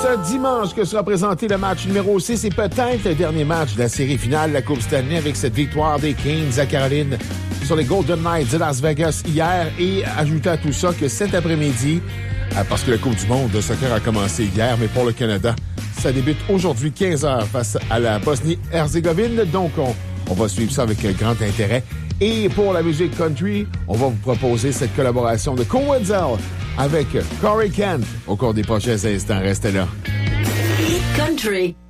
ce dimanche que sera présenté le match numéro 6 et peut-être le dernier match de la série finale de la Coupe Stanley avec cette victoire des Kings à Caroline sur les Golden Knights de Las Vegas hier. Et ajouter à tout ça que cet après-midi, parce que la Coupe du monde de soccer a commencé hier, mais pour le Canada, ça débute aujourd'hui 15h face à la Bosnie-Herzégovine. Donc, on va suivre ça avec grand intérêt. Et pour la musique country, on va vous proposer cette collaboration de Cool Wenzel avec Corey Kent au cours des prochains instants. Restez là. Hit Country.